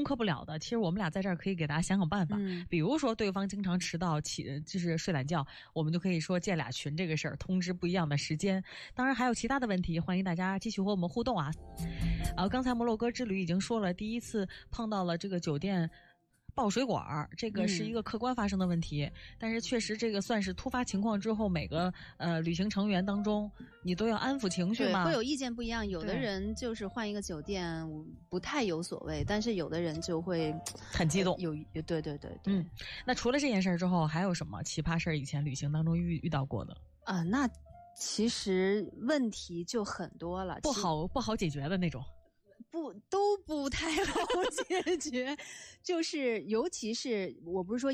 克不了的，其实我们俩在这儿可以给大家想想办法。比如说对方经常迟到就是睡懒觉，我们就可以说建俩群这个事儿，通知不一样的时间。当然还有其他的问题，欢迎大家继续和我们互动啊。刚才摩洛哥之旅已经说了，第一次碰到了这个酒店爆水管，这个是一个客观发生的问题，但是确实这个算是突发情况之后，每个旅行成员当中，你都要安抚情绪嘛。 对，会有意见不一样，有的人就是换一个酒店不太有所谓，但是有的人就会很激动。 对。 那除了这件事之后，还有什么奇葩事儿？以前旅行当中遇到过的啊？那其实问题就很多了， 不好解决的那种。 都不太好解决，就是尤其是我不是说